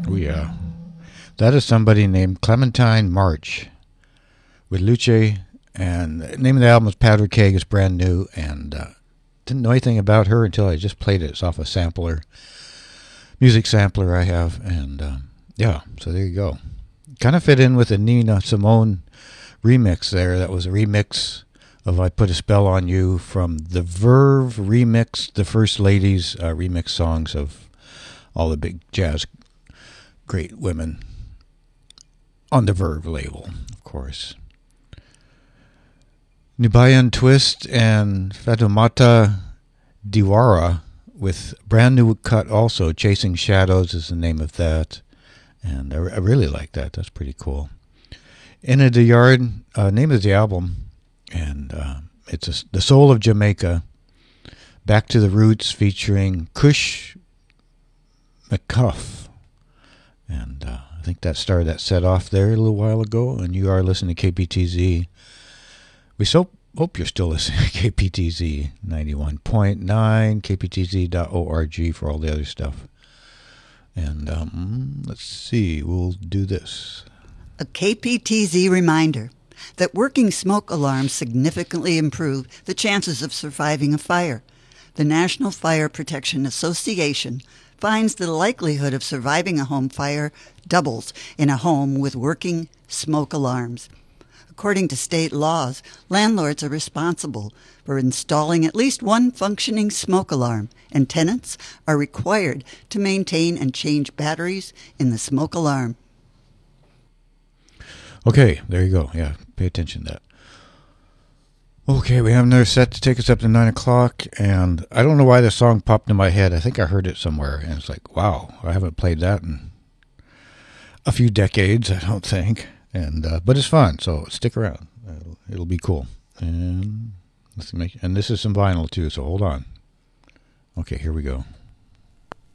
Oh, yeah. That is somebody named Clementine March with Luce, and the name of the album is Powder Keg. It's brand new, and didn't know anything about her until I just played it. It's off a sampler, music sampler I have, and yeah, so there you go. Kind of fit in with the Nina Simone remix there. That was a remix of I Put a Spell on You from the Verve remix, the First Ladies remix songs of all the big jazz great women on the Verve label, of course. Nubiyan Twist and Fatoumata Diawara with brand new cut also. Chasing Shadows is the name of that. And I really like that. That's pretty cool. Inna the Yard, name of the album. And it's The Soul of Jamaica. Back to the Roots featuring Kush McCuff. And I think that started that set off there a little while ago. And you are listening to KPTZ. We hope you're still listening to KPTZ 91.9, kptz.org for all the other stuff. And let's see, we'll do this. A KPTZ reminder that working smoke alarms significantly improve the chances of surviving a fire. The National Fire Protection Association finds the likelihood of surviving a home fire doubles in a home with working smoke alarms. According to state laws, landlords are responsible for installing at least one functioning smoke alarm, and tenants are required to maintain and change batteries in the smoke alarm. Okay, there you go. Yeah, pay attention to that. Okay, we have another set to take us up to 9 o'clock, and I don't know why this song popped in my head. I think I heard it somewhere, and it's like, wow, I haven't played that in a few decades, I don't think. And but it's fun, so stick around. It'll be cool. And this is some vinyl too, so hold on. Okay, here we go.